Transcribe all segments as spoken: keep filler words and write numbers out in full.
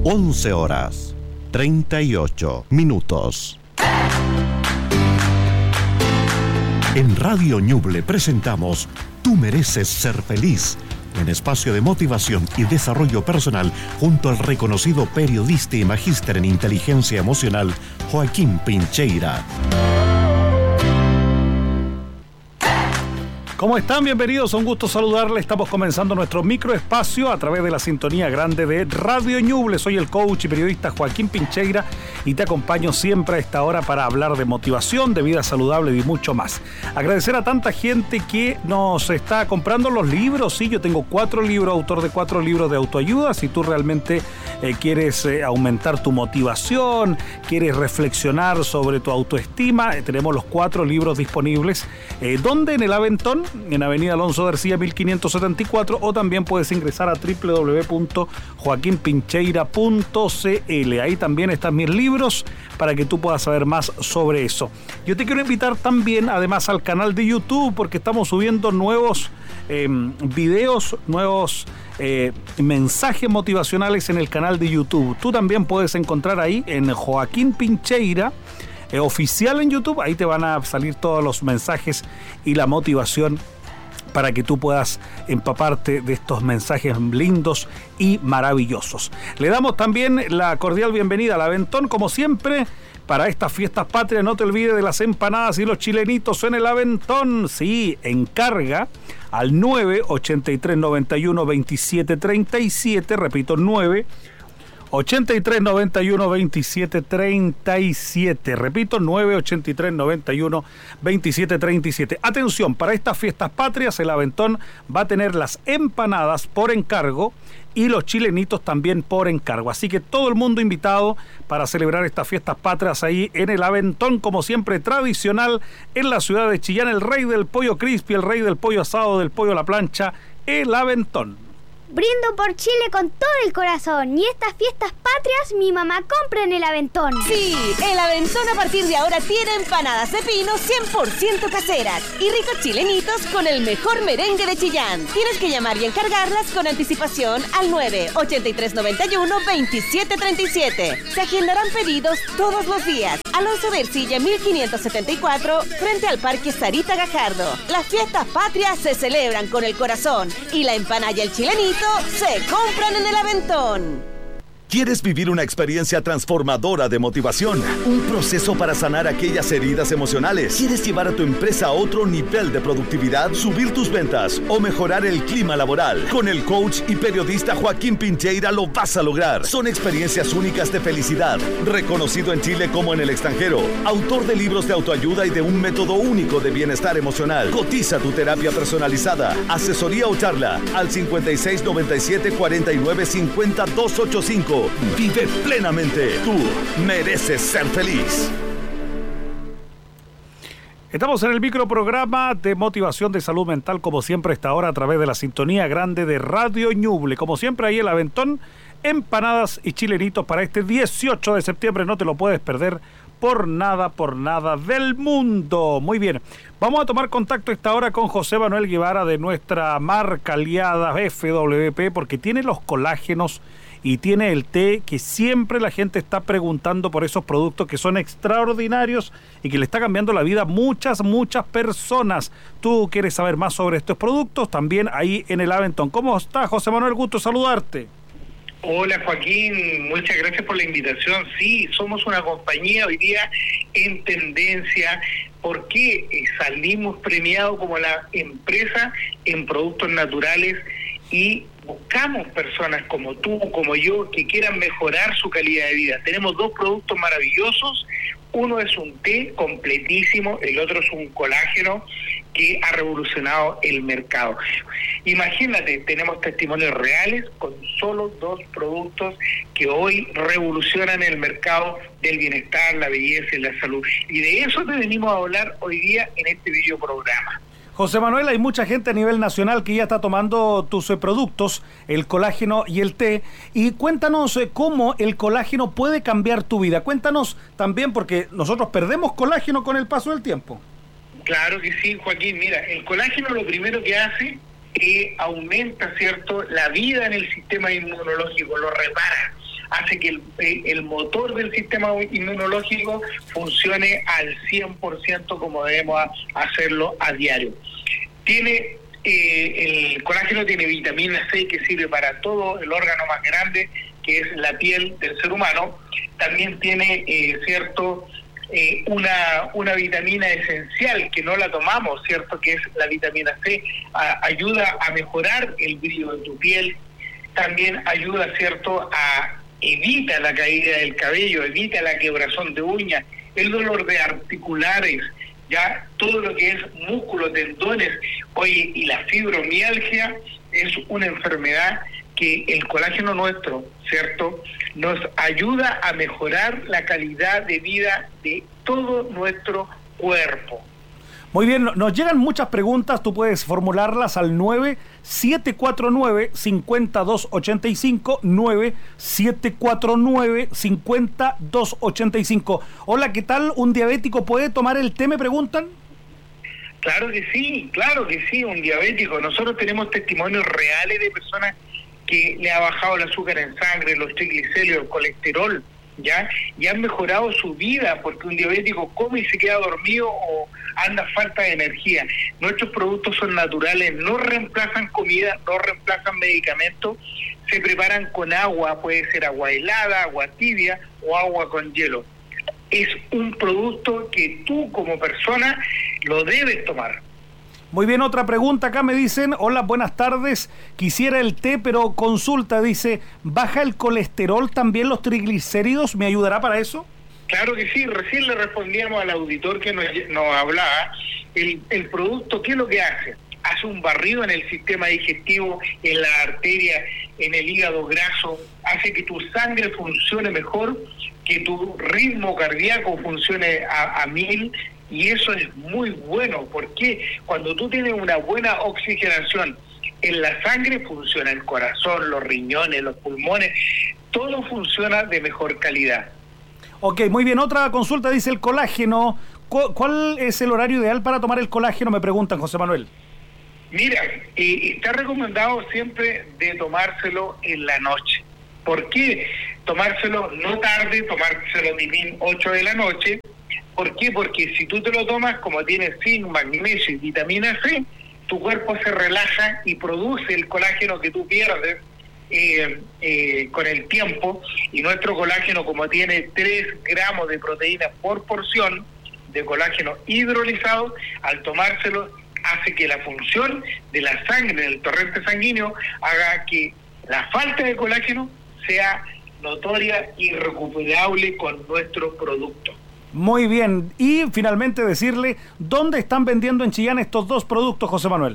once horas, treinta y ocho minutos. En Radio Ñuble presentamos Tú mereces ser feliz, un espacio de motivación y desarrollo personal junto al reconocido periodista y magíster en inteligencia emocional, Joaquín Pincheira. ¿Cómo están? Bienvenidos, un gusto saludarles. Estamos comenzando nuestro microespacio a través de la sintonía grande de Radio Ñuble. Soy el coach y periodista Joaquín Pincheira y te acompaño siempre a esta hora para hablar de motivación, de vida saludable y mucho más. Agradecer a tanta gente que nos está comprando los libros. Sí, yo tengo cuatro libros, autor de cuatro libros de autoayuda. Si tú realmente eh, quieres eh, aumentar tu motivación, quieres reflexionar sobre tu autoestima, eh, tenemos los cuatro libros disponibles. Eh, ¿Dónde? En el Aventón, en Avenida Alonso García mil quinientos setenta y cuatro, o también puedes ingresar a doble u doble u doble u punto joaquín pincheira punto c l. Ahí también están mis libros para que tú puedas saber más sobre eso. Yo te quiero invitar también además al canal de YouTube, porque estamos subiendo nuevos eh, videos, nuevos eh, mensajes motivacionales en el canal de YouTube. Tú también puedes encontrar ahí en Joaquín Pincheira Eh, oficial en YouTube. Ahí te van a salir todos los mensajes y la motivación para que tú puedas empaparte de estos mensajes lindos y maravillosos. Le damos también la cordial bienvenida al Aventón, como siempre, para estas fiestas patrias. No te olvides de las empanadas y los chilenitos en el Aventón. Sí, encarga al nueve ochenta y tres noventa y uno veintisiete treinta y siete, repito, nueve ochenta y tres noventa y uno veintisiete treinta y siete. Repito, nueve ochenta y tres noventa y uno veintisiete treinta y siete. Atención, para estas fiestas patrias el Aventón va a tener las empanadas por encargo y los chilenitos también por encargo. Así que todo el mundo invitado para celebrar estas fiestas patrias ahí en el Aventón, como siempre tradicional en la ciudad de Chillán, el rey del pollo crispy, el rey del pollo asado, del pollo a la plancha, el Aventón. Brindo por Chile con todo el corazón. Y estas fiestas patrias mi mamá compra en el Aventón. Sí, el Aventón a partir de ahora tiene empanadas de pino cien por ciento caseras y ricos chilenitos con el mejor merengue de Chillán. Tienes que llamar y encargarlas con anticipación al nueve ochenta y tres noventa y uno veintisiete treinta y siete. Se agendarán pedidos todos los días. Alonso de Ercilla mil quinientos setenta y cuatro, frente al Parque Sarita Gajardo. Las fiestas patrias se celebran con el corazón y la empanada y el chilenito se compran en el Aventón. ¿Quieres vivir una experiencia transformadora de motivación? Un proceso para sanar aquellas heridas emocionales. ¿Quieres llevar a tu empresa a otro nivel de productividad, subir tus ventas o mejorar el clima laboral? Con el coach y periodista Joaquín Pincheira lo vas a lograr. Son experiencias únicas de felicidad, reconocido en Chile como en el extranjero. Autor de libros de autoayuda y de un método único de bienestar emocional. Cotiza tu terapia personalizada, asesoría o charla al cincuenta y seis noventa y siete cuarenta y nueve cincuenta doscientos ochenta y cinco. Vive plenamente. Tú mereces ser feliz. Estamos en el microprograma de motivación de salud mental, como siempre, esta hora a través de la sintonía grande de Radio Ñuble. Como siempre, ahí el Aventón, empanadas y chilenitos para este dieciocho de septiembre. No te lo puedes perder por nada, por nada del mundo. Muy bien, vamos a tomar contacto esta hora con José Manuel Guevara de nuestra marca aliada F W P, porque tiene los colágenos y tiene el té que siempre la gente está preguntando por esos productos que son extraordinarios y que le está cambiando la vida a muchas, muchas personas. Tú quieres saber más sobre estos productos, también ahí en el Aventón. ¿Cómo estás, José Manuel? Gusto saludarte. Hola, Joaquín, muchas gracias por la invitación. Sí, somos una compañía hoy día en tendencia porque salimos premiados como la empresa en productos naturales y buscamos personas como tú, como yo, que quieran mejorar su calidad de vida. Tenemos dos productos maravillosos. Uno es un té completísimo, el otro es un colágeno que ha revolucionado el mercado. Imagínate, tenemos testimonios reales con solo dos productos que hoy revolucionan el mercado del bienestar, la belleza y la salud. Y de eso te venimos a hablar hoy día en este videoprograma. José Manuel, hay mucha gente a nivel nacional que ya está tomando tus eh, productos, el colágeno y el té. Y cuéntanos eh, cómo el colágeno puede cambiar tu vida. Cuéntanos también, porque nosotros perdemos colágeno con el paso del tiempo. Claro que sí, Joaquín. Mira, el colágeno lo primero que hace es aumenta, ¿cierto?, la vida en el sistema inmunológico, lo repara. hace que el, el motor del sistema inmunológico funcione al cien por ciento como debemos hacerlo a diario. Tiene eh, el colágeno tiene vitamina C que sirve para todo el órgano más grande, que es la piel del ser humano. También tiene, eh, cierto, eh, una, una vitamina esencial que no la tomamos, cierto, que es la vitamina C. A, ayuda a mejorar el brillo de tu piel. También ayuda, cierto, a evita la caída del cabello, evita la quebrazón de uñas, el dolor de articulares, ya todo lo que es músculos, tendones. Oye, y la fibromialgia es una enfermedad que el colágeno nuestro, ¿cierto?, nos ayuda a mejorar la calidad de vida de todo nuestro cuerpo. Muy bien, nos llegan muchas preguntas, tú puedes formularlas al nueve siete cuatro nueve, cinco dos ocho cinco, nueve siete cuatro nueve, cinco dos ocho cinco. Hola, ¿qué tal? ¿Un diabético puede tomar el té, me preguntan? Claro que sí, claro que sí, un diabético. Nosotros tenemos testimonios reales de personas que le ha bajado el azúcar en sangre, los triglicéridos, el colesterol, ¿ya? Y han mejorado su vida, porque un diabético come y se queda dormido o anda falta de energía. Nuestros productos son naturales, no reemplazan comida, no reemplazan medicamentos, se preparan con agua, puede ser agua helada, agua tibia o agua con hielo. Es un producto que tú como persona lo debes tomar. Muy bien, otra pregunta acá me dicen, hola, buenas tardes, quisiera el té, pero consulta, dice, ¿baja el colesterol también los triglicéridos? ¿Me ayudará para eso? Claro que sí, recién le respondíamos al auditor que nos, nos hablaba, el, el producto, ¿qué es lo que hace? Hace un barrido en el sistema digestivo, en la arteria, en el hígado graso, hace que tu sangre funcione mejor, que tu ritmo cardíaco funcione a, a mil, y eso es muy bueno, porque cuando tú tienes una buena oxigenación en la sangre, funciona el corazón, los riñones, los pulmones, todo funciona de mejor calidad. Ok, muy bien, otra consulta, dice el colágeno. ¿Cuál es el horario ideal para tomar el colágeno? Me preguntan, José Manuel. Mira, eh, está recomendado siempre de tomárselo en la noche. ¿Por qué? Tomárselo no tarde, tomárselo tipo ocho de la noche. ¿Por qué? Porque si tú te lo tomas, como tiene zinc, magnesio y vitamina C, tu cuerpo se relaja y produce el colágeno que tú pierdes eh, eh, con el tiempo. Y nuestro colágeno, como tiene tres gramos de proteína por porción de colágeno hidrolizado, al tomárselo hace que la función de la sangre, del torrente sanguíneo, haga que la falta de colágeno sea notoria y recuperable con nuestro producto. Muy bien, y finalmente decirle, ¿dónde están vendiendo en Chillán estos dos productos, José Manuel?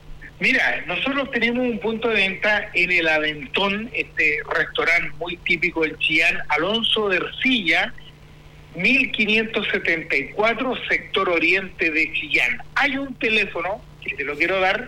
Mira, nosotros tenemos un punto de venta en el Aventón, este restaurante muy típico en Chillán, Alonso de Ercilla, mil quinientos setenta y cuatro, sector oriente de Chillán. Hay un teléfono, que te lo quiero dar,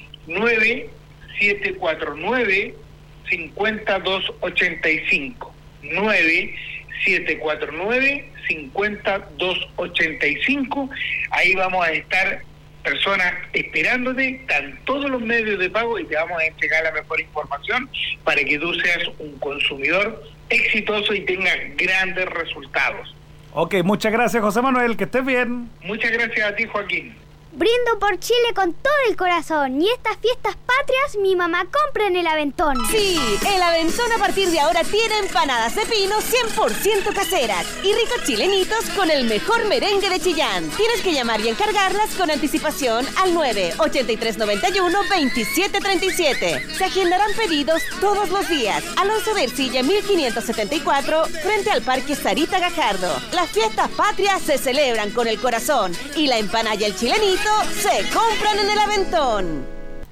nueve siete cuatro nueve, cinco dos ocho cinco, nueve siete cuatro nueve, cinco dos ocho cinco. Ahí vamos a estar personas esperándote, están todos los medios de pago y te vamos a entregar la mejor información para que tú seas un consumidor exitoso y tengas grandes resultados. Ok, muchas gracias, José Manuel, que estés bien. Muchas gracias a ti, Joaquín. Brindo por Chile con todo el corazón y estas fiestas patrias mi mamá compra en el Aventón. Sí, el Aventón a partir de ahora tiene empanadas de pino cien por ciento caseras y ricos chilenitos con el mejor merengue de Chillán. Tienes que llamar y encargarlas con anticipación al nueve ocho tres nueve uno, dos siete tres siete. Se agendarán pedidos todos los días. Alonso de Ercilla mil quinientos setenta y cuatro, frente al Parque Sarita Gajardo. Las fiestas patrias se celebran con el corazón y la empanada y el chilenito se compran en el Aventón.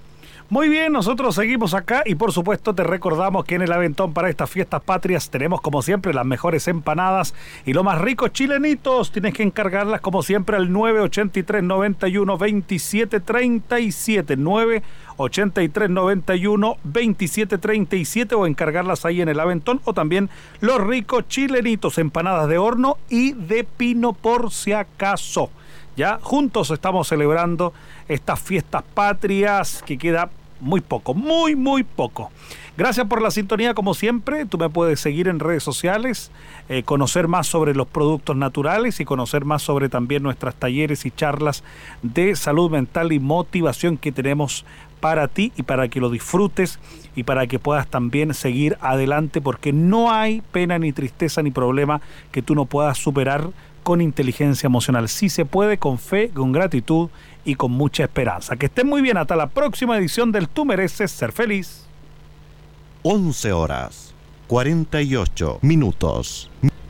Muy bien, nosotros seguimos acá y por supuesto te recordamos que en el Aventón para estas fiestas patrias tenemos como siempre las mejores empanadas y los más ricos chilenitos. Tienes que encargarlas como siempre al nueve ocho tres nueve uno, dos siete tres siete, nueve ocho tres nueve uno, dos siete tres siete, o encargarlas ahí en el Aventón, o también los ricos chilenitos, empanadas de horno y de pino por si acaso. Ya juntos estamos celebrando estas fiestas patrias que queda muy poco, muy, muy poco. Gracias por la sintonía como siempre. Tú me puedes seguir en redes sociales, eh, conocer más sobre los productos naturales y conocer más sobre también nuestras talleres y charlas de salud mental y motivación que tenemos para ti y para que lo disfrutes y para que puedas también seguir adelante, porque no hay pena ni tristeza ni problema que tú no puedas superar con inteligencia emocional. Sí se puede, con fe, con gratitud y con mucha esperanza. Que estén muy bien. Hasta la próxima edición del Tú Mereces Ser Feliz. once horas, cuarenta y ocho minutos.